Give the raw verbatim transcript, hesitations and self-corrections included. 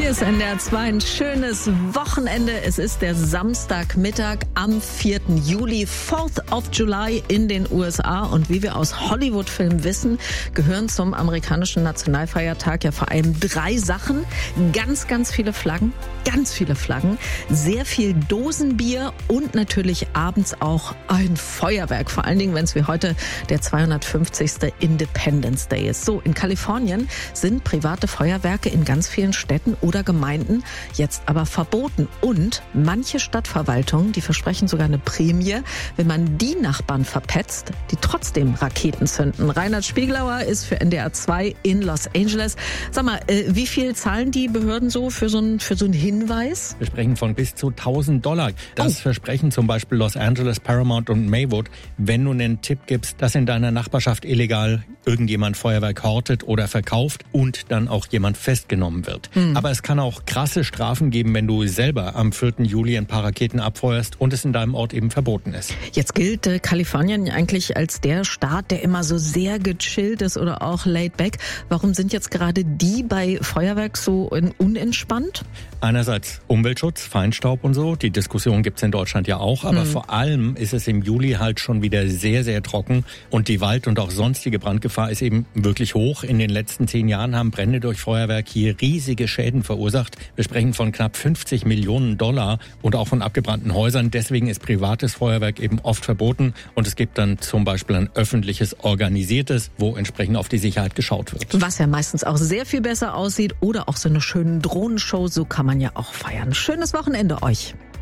Hier ist N D R zwei, ein schönes Wochenende. Es ist der Samstagmittag am vierten Juli, fourth of July in den U S A. Und wie wir aus Hollywood-Filmen wissen, gehören zum amerikanischen Nationalfeiertag ja vor allem drei Sachen. Ganz, ganz viele Flaggen, ganz viele Flaggen, sehr viel Dosenbier und natürlich abends auch ein Feuerwerk. Vor allen Dingen, wenn es wie heute der zweihundertfünfzigste Independence Day ist. So, in Kalifornien sind private Feuerwerke in ganz vielen Städten oder Gemeinden jetzt aber verboten. Und manche Stadtverwaltungen, die versprechen sogar eine Prämie, wenn man die Nachbarn verpetzt, die trotzdem Raketen zünden. Reinhard Spiegelauer ist für N D R zwei in Los Angeles. Sag mal, äh, wie viel zahlen die Behörden so für so einen für so einen Hinweis? Wir sprechen von bis zu tausend Dollar. Das oh. versprechen zum Beispiel Los Angeles, Paramount und Maywood, wenn du einen Tipp gibst, dass in deiner Nachbarschaft illegal irgendjemand Feuerwerk hortet oder verkauft und dann auch jemand festgenommen wird. Hm. Aber es kann auch krasse Strafen geben, wenn du selber am vierten Juli ein paar Raketen abfeuerst und es in deinem Ort eben verboten ist. Jetzt gilt äh, Kalifornien eigentlich als der Staat, der immer so sehr gechillt ist oder auch laid back. Warum sind jetzt gerade die bei Feuerwerk so unentspannt? Einerseits Umweltschutz, Feinstaub und so. Die Diskussion gibt's in Deutschland ja auch. Aber hm. vor allem ist es im Juli halt schon wieder sehr, sehr trocken. Und die Wald- und auch sonstige Brandgefahr ist eben wirklich hoch. In den letzten zehn Jahren haben Brände durch Feuerwerk hier riesige Schäden verursacht. Wir sprechen von knapp fünfzig Millionen Dollar und auch von abgebrannten Häusern. Deswegen ist privates Feuerwerk eben oft verboten. Und es gibt dann zum Beispiel ein öffentliches, organisiertes, wo entsprechend auf die Sicherheit geschaut wird. Was ja meistens auch sehr viel besser aussieht. Oder auch so eine schöne Drohnenshow. So kann man ja auch feiern. Schönes Wochenende euch.